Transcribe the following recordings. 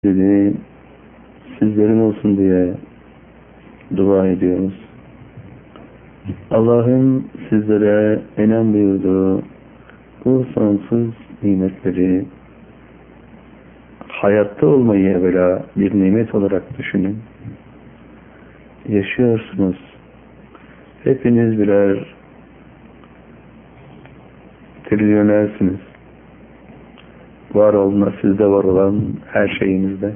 dedi, sizlerin olsun diye dua ediyoruz. Allah'ın sizlere enem buyurduğu bu sonsuz nimetleri hayatta olmayı evvela bir nimet olarak düşünün. Yaşıyorsunuz. Hepiniz birer trilyonersiniz. Var olma, sizde var olan her şeyinizde.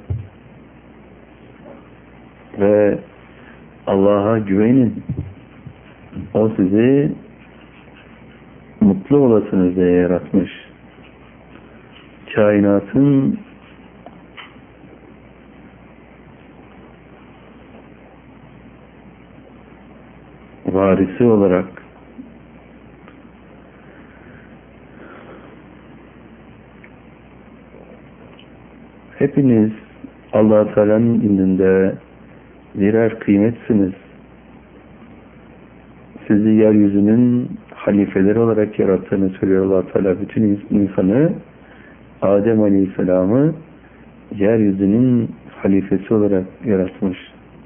Ve Allah'a güvenin. O sizi mutlu olasınız diye yaratmış. Kainatın varisi olarak hepiniz Allah-u Teala'nın indinde birer kıymetsiniz. Sizi yeryüzünün halifeleri olarak yarattığını söylüyor Allah-u Teala. Bütün insanı, Adem Aleyhisselam'ı yeryüzünün halifesi olarak yaratmış.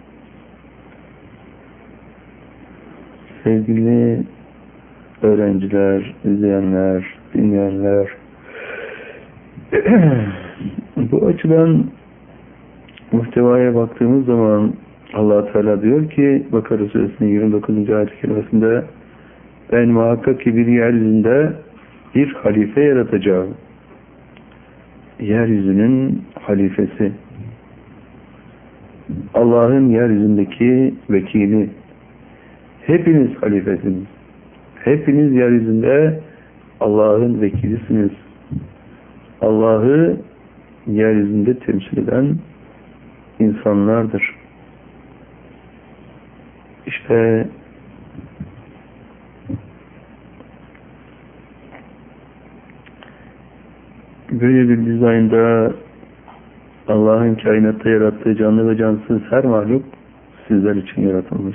Sevgili öğrenciler, izleyenler, dinleyenler, bu açıdan muhtevaya baktığımız zaman Allah Teala diyor ki Bakara Suresinin 29. ayet-i kerimesinde, ben muhakkak ki bir yeryüzünde bir halife yaratacağım. Yeryüzünün halifesi. Allah'ın yeryüzündeki vekili. Hepiniz halifesiniz. Hepiniz yeryüzünde Allah'ın vekilisiniz. Allah'ı yeryüzünde temsil eden insanlardır. İşte böyle bir dizaynda Allah'ın kainatta yarattığı canlı ve cansız her mahluk sizler için yaratılmış.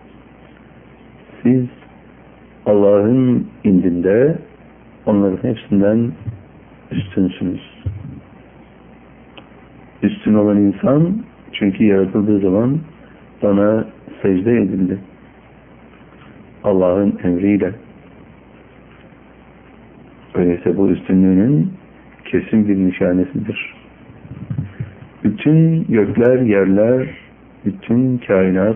Siz Allah'ın indinde onların hepsinden üstünsünüz. Üstün olan insan çünkü yaratıldığı zaman ona secde edildi. Allah'ın emriyle. Öyleyse bu üstünlüğünün kesin bir nişanesidir. Bütün gökler, yerler, bütün kainat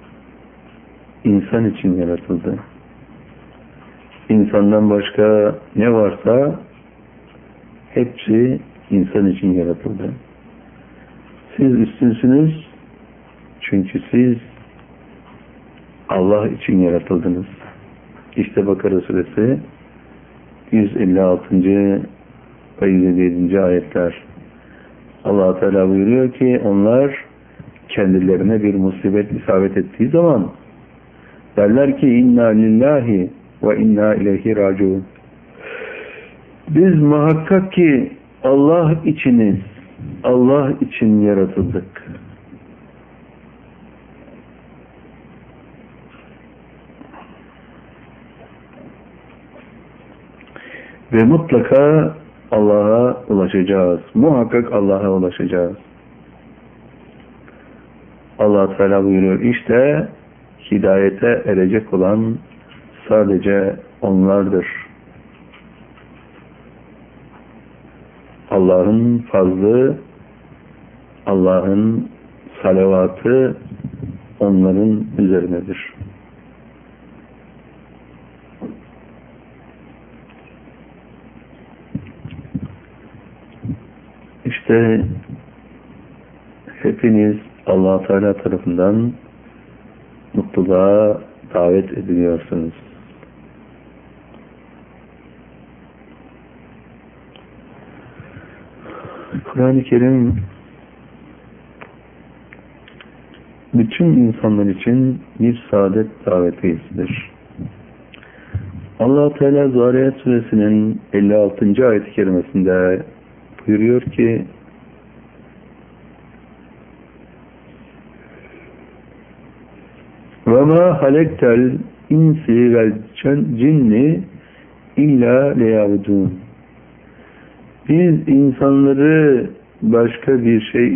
insan için yaratıldı. İnsandan başka ne varsa hepsi insan için yaratıldı. Siz üstünsünüz çünkü siz Allah için yaratıldınız. İşte Bakara Suresi 156. ve 157. ayetler. Allah Teala buyuruyor ki onlar kendilerine bir musibet isabet ettiği zaman derler ki inna lillahi ve inna ileyhi raciun. Biz muhakkak ki Allah içiniz, Allah için yaratıldık. Ve mutlaka Allah'a ulaşacağız. Muhakkak Allah'a ulaşacağız. Allah Teala buyuruyor işte hidayete erecek olan sadece onlardır. Allah'ın fazlı, Allah'ın salavatı onların üzerinedir. İşte hepiniz Allah Teala tarafından mutluluğa davet ediliyorsunuz. Kur'an-ı Kerim bütün insanlar için bir saadet davetiyesidir. Allah Teala Zariyat Suresinin 56. ayet-i kerimesinde buyuruyor ki وَمَا خَلَقْتَ الْاِنْسِ وَالْجِنِّ İlla leyavudun. Biz insanları başka bir şey